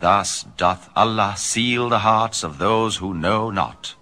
Thus doth Allah seal the hearts of those who know not.